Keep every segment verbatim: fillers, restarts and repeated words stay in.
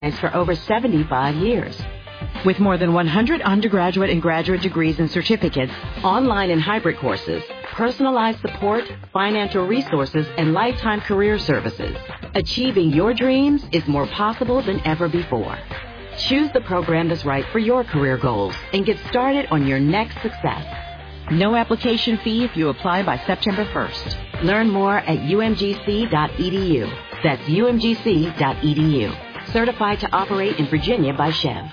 for over seventy-five years. With more than one hundred undergraduate and graduate degrees and certificates, online and hybrid courses, personalized support, financial resources, and lifetime career services, achieving your dreams is more possible than ever before. Choose the program that's right for your career goals and get started on your next success. No application fee if you apply by September first. Learn more at U M G C dot E D U. That's U M G C dot E D U. Certified to operate in Virginia by Chev.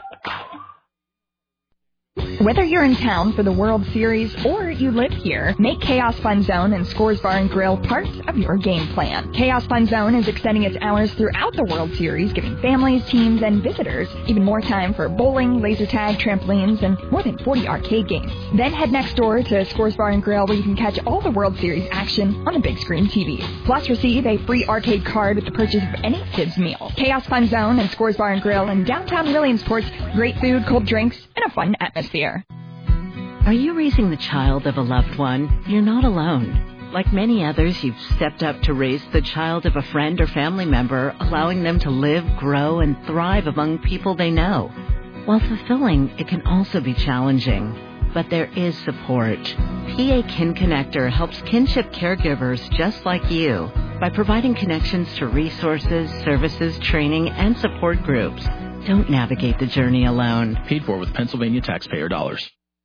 Whether you're in town for the World Series or you live here, make Chaos Fun Zone and Scores Bar and Grill part of your game plan. Chaos Fun Zone is extending its hours throughout the World Series, giving families, teams, and visitors even more time for bowling, laser tag, trampolines, and more than forty arcade games. Then head next door to Scores Bar and Grill, where you can catch all the World Series action on the big screen T Vs. Plus, receive a free arcade card with the purchase of any kids' meal. Chaos Fun Zone and Scores Bar and Grill in downtown Williamsport. Great food, cold drinks, and a fun atmosphere. Are you raising the child of a loved one? You're not alone. Like many others, you've stepped up to raise the child of a friend or family member, allowing them to live, grow, and thrive among people they know. While fulfilling, it can also be challenging. But there is support. P A Kin Connector helps kinship caregivers just like you by providing connections to resources, services, training, and support groups. Don't navigate the journey alone. Paid for with Pennsylvania taxpayer dollars.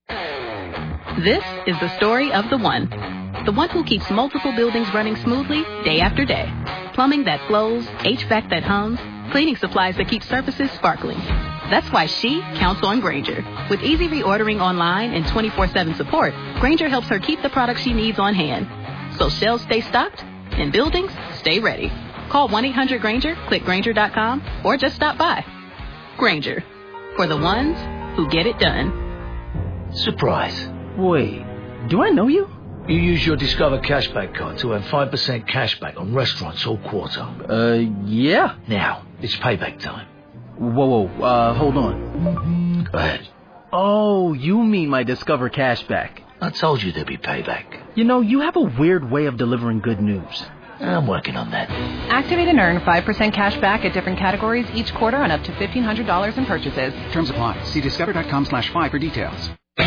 This is the story of the one. The one who keeps multiple buildings running smoothly day after day. Plumbing that flows, H V A C that hums, cleaning supplies that keep surfaces sparkling. That's why she counts on Grainger. With easy reordering online and twenty-four seven support, Grainger helps her keep the products she needs on hand. So shelves stay stocked and buildings stay ready. Call one eight hundred Grainger, click Grainger dot com, or just stop by. Grainger, for the ones who get it done. Surprise. Wait, do I know you? You use your Discover Cashback card to earn five percent cashback on restaurants all quarter. Uh, yeah. Now, it's payback time. Whoa, whoa, uh, hold on. Go ahead. Oh, you mean my Discover Cashback. I told you there'd be payback. You know, you have a weird way of delivering good news. I'm working on that. Activate and earn five percent cash back at different categories each quarter on up to fifteen hundred dollars in purchases. Terms apply. See discover dot com slash five for details.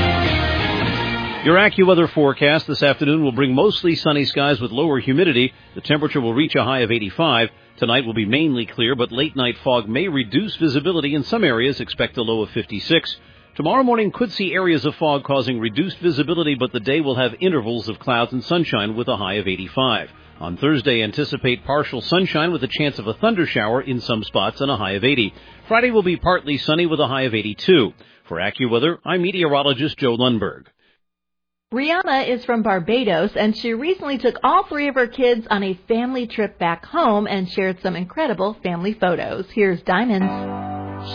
Your AccuWeather forecast this afternoon will bring mostly sunny skies with lower humidity. The temperature will reach a high of eighty-five. Tonight will be mainly clear, but late-night fog may reduce visibility in some areas. Expect a low of fifty-six. Tomorrow morning could see areas of fog causing reduced visibility, but the day will have intervals of clouds and sunshine with a high of eighty-five. On Thursday, anticipate partial sunshine with a chance of a thunder shower in some spots and a high of eighty. Friday will be partly sunny with a high of eighty-two. For AccuWeather, I'm meteorologist Joe Lundberg. Rihanna is from Barbados, and she recently took all three of her kids on a family trip back home and shared some incredible family photos. Here's Diamonds.